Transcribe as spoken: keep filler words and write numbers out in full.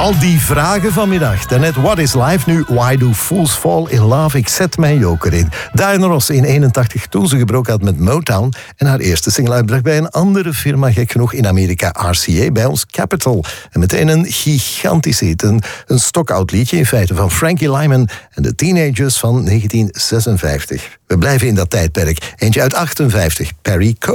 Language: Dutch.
Al die vragen vanmiddag. Daarnet What is Life, nu Why do Fools Fall in Love? Ik zet mijn joker in. Diana Ross in eenentachtig, toen ze gebroken had met Motown en haar eerste single uitbracht bij een andere firma, gek genoeg in Amerika, R C A, bij ons Capitol. En meteen een gigantische hit, een, een stokoud liedje in feite van Frankie Lyman en de Teenagers van negentien zesenvijftig. We blijven in dat tijdperk. Eentje uit achtenvijftig, Perry Como.